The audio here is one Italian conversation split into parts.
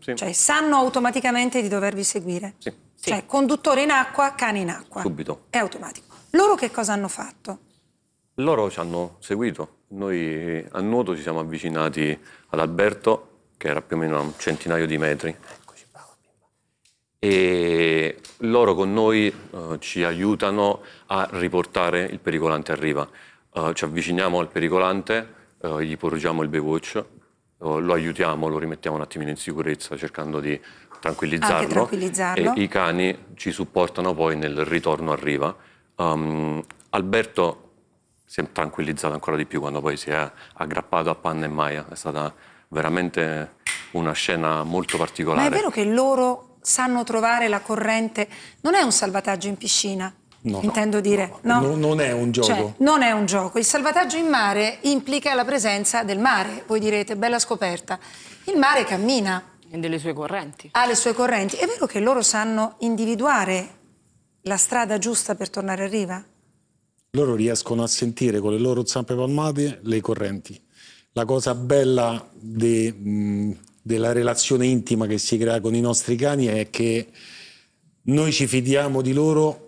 sì. Cioè sanno automaticamente di dovervi seguire? Sì. Cioè conduttore in acqua, cane in acqua. Subito. È automatico. Loro che cosa hanno fatto? Loro ci hanno seguito. Noi a nuoto ci siamo avvicinati ad Alberto, che era più o meno a un centinaio di metri. E loro con noi ci aiutano a riportare il pericolante a riva. Ci avviciniamo al pericolante, gli porgiamo il Baywatch, lo aiutiamo, lo rimettiamo un attimino in sicurezza cercando di tranquillizzarlo. Anche tranquillizzarlo. E i cani ci supportano poi nel ritorno a riva. Alberto si è tranquillizzato ancora di più quando poi si è aggrappato a Panna e Maya. È stata veramente una scena molto particolare. Ma è vero che loro sanno trovare la corrente? Non è un salvataggio in piscina, no, intendo dire. No? Non è un gioco. Cioè, non è un gioco. Il salvataggio in mare implica la presenza del mare. Voi direte, bella scoperta. Il mare cammina. E delle sue correnti. Ha le sue correnti. È vero che loro sanno individuare la strada giusta per tornare a riva? Loro riescono a sentire con le loro zampe palmate le correnti. La cosa bella della relazione intima che si crea con i nostri cani è che noi ci fidiamo di loro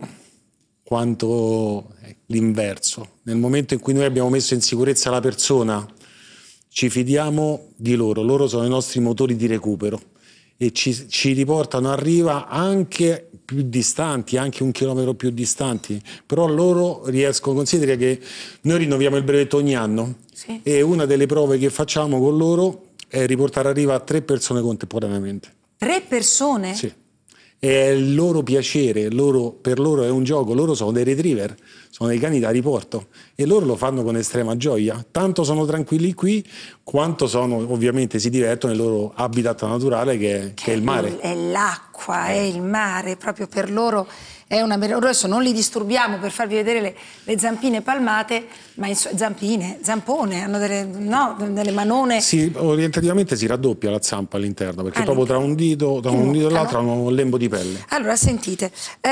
quanto l'inverso. Nel momento in cui noi abbiamo messo in sicurezza la persona, ci fidiamo di loro. Loro sono i nostri motori di recupero e ci riportano a riva anche più distanti, anche 1 chilometro più distanti, però loro riescono, considera che noi rinnoviamo il brevetto ogni anno, sì. E una delle prove che facciamo con loro è riportare a riva 3 persone contemporaneamente. 3 persone? Sì. È il loro piacere, per loro è un gioco, loro sono dei retriever, sono dei cani da riporto e loro lo fanno con estrema gioia. Tanto sono tranquilli qui, quanto ovviamente si divertono nel loro habitat naturale che è il mare. È l'acqua, è il mare, proprio per loro è una meraviglia. Adesso non li disturbiamo per farvi vedere le zampine palmate, ma zampone, hanno delle manone. Sì, orientativamente si raddoppia la zampa all'interno, perché proprio tra un dito e l'altro hanno un lembo di pelle. Allora, sentite,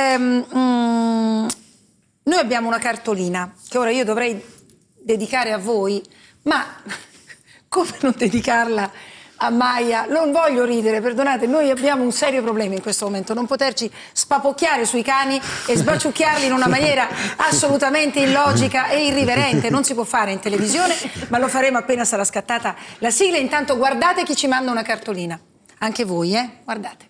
noi abbiamo una cartolina che ora io dovrei dedicare a voi, ma come non dedicarla a Maya? Non voglio ridere, perdonate, noi abbiamo un serio problema in questo momento, non poterci spapocchiare sui cani e sbaciucchiarli in una maniera assolutamente illogica e irriverente. Non si può fare in televisione, ma lo faremo appena sarà scattata la sigla. Intanto guardate chi ci manda una cartolina. Anche voi, guardate.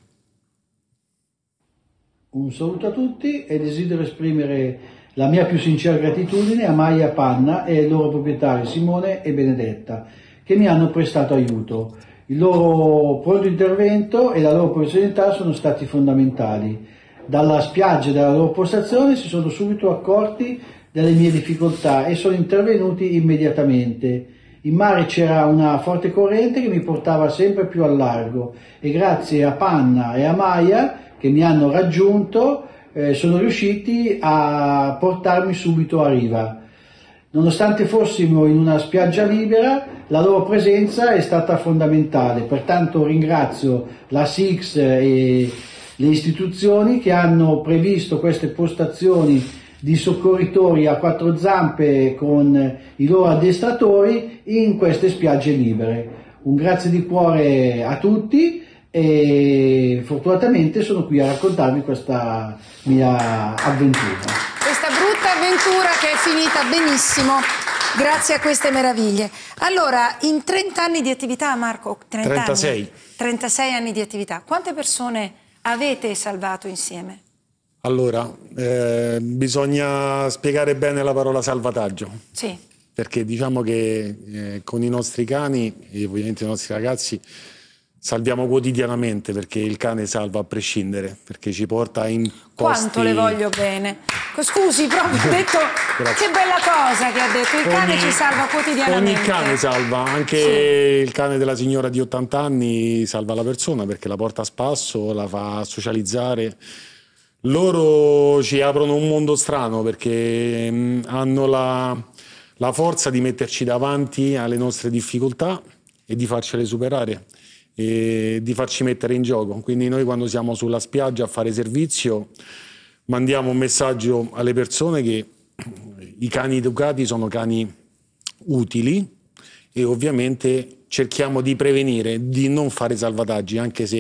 Un saluto a tutti e desidero esprimere la mia più sincera gratitudine a Maya Panna e ai loro proprietari Simone e Benedetta, che mi hanno prestato aiuto. Il loro pronto intervento e la loro professionalità sono stati fondamentali. Dalla spiaggia e dalla loro postazione si sono subito accorti delle mie difficoltà e sono intervenuti immediatamente. In mare c'era una forte corrente che mi portava sempre più al largo e grazie a Panna e a Maya, che mi hanno raggiunto, sono riusciti a portarmi subito a riva. Nonostante fossimo in una spiaggia libera, la loro presenza è stata fondamentale, pertanto ringrazio la SIX e le istituzioni che hanno previsto queste postazioni di soccorritori a 4 zampe con i loro addestratori in queste spiagge libere. Un grazie di cuore a tutti e fortunatamente sono qui a raccontarvi questa mia avventura. Questa brutta avventura che è finita benissimo grazie a queste meraviglie. Allora, in 30 anni di attività, Marco, 36. 36 anni di attività, quante persone avete salvato insieme? Allora, bisogna spiegare bene la parola salvataggio. Sì. Perché diciamo che con i nostri cani e ovviamente i nostri ragazzi salviamo quotidianamente, perché il cane salva a prescindere, perché ci porta in posti... Quanto le voglio bene. Scusi, proprio ho detto, che bella cosa che ha detto, il cane ci salva quotidianamente. Ogni cane salva, anche sì. Il cane della signora di 80 anni salva la persona, perché la porta a spasso, la fa socializzare. Loro ci aprono un mondo strano, perché hanno la forza di metterci davanti alle nostre difficoltà e di farcele superare e di farci mettere in gioco. Quindi noi, quando siamo sulla spiaggia a fare servizio, mandiamo un messaggio alle persone che i cani educati sono cani utili e ovviamente cerchiamo di prevenire, di non fare salvataggi, anche se